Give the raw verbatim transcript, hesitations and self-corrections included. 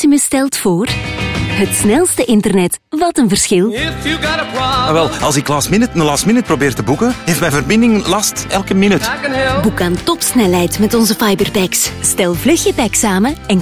Proximus stelt voor... Het snelste internet. Wat een verschil. Ah, wel, als ik last minute een last minute probeer te boeken, heeft mijn verbinding last elke minuut. Boek aan topsnelheid met onze fiberpacks. Stel vlug je pack samen en